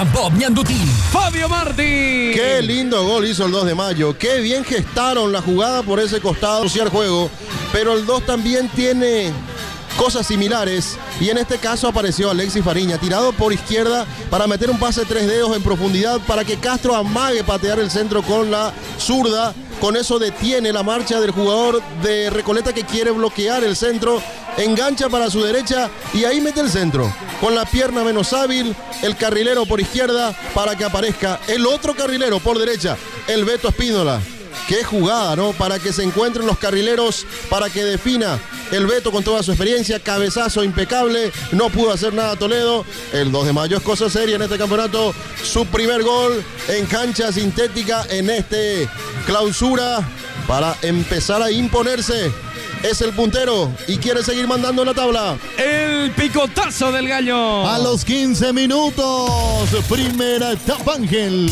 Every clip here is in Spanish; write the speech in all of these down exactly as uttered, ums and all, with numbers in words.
Bob Ñandutín. Fabio Martí. Qué lindo gol hizo el dos de mayo. Qué bien gestaron la jugada por ese costado hacia el juego. Pero el dos también tiene cosas similares. Y en este caso apareció Alexis Fariña, tirado por izquierda para meter un pase tres dedos en profundidad para que Castro amague patear el centro con la zurda. Con eso detiene la marcha del jugador de Recoleta que quiere bloquear el centro. Engancha para su derecha y ahí mete el centro. Con la pierna menos hábil, el carrilero por izquierda para que aparezca el otro carrilero por derecha, el Beto Espínola. Qué jugada, ¿no? Para que se encuentren los carrileros, para que defina el Beto con toda su experiencia. Cabezazo impecable, no pudo hacer nada Toledo. El dos de mayo es cosa seria en este campeonato. Su primer gol en cancha sintética en este clausura para empezar a imponerse. Es el puntero y quiere seguir mandando la tabla. El picotazo del Gallo. A los quince minutos, primera etapa, Ángel.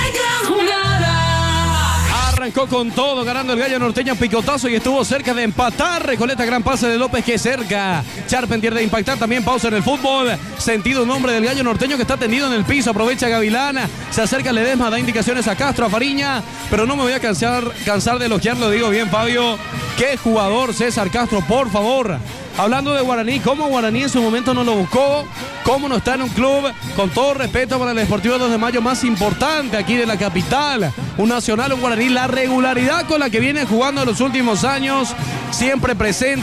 Arrancó con todo, ganando el Gallo Norteño, picotazo, y estuvo cerca de empatar. Recoleta, gran pase de López, que cerca. Charpentier de impactar, también pausa en el fútbol. Sentido un hombre del Gallo Norteño que está tendido en el piso. Aprovecha Gavilán, se acerca Ledesma, da indicaciones a Castro, a Fariña. Pero no me voy a cansar, cansar de elogiar, lo digo bien, Fabio. Qué jugador César Castro, por favor. Hablando de Guaraní, cómo Guaraní en su momento no lo buscó, cómo no está en un club, con todo respeto para el Deportivo dos de mayo más importante aquí de la capital. Un Nacional, un Guaraní, la regularidad con la que viene jugando en los últimos años, siempre presente.